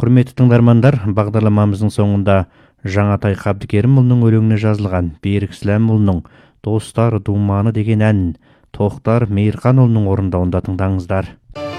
Құрметті тыңдармандар, бағдарламамыздың соңында Жаңатай Қабдыкерімұлының өлеңіне жазылған Берік Сіләмұлының «Достар думаны» деген ән Тоқтар Мейірханұлының орындауында тыңдаңыздар.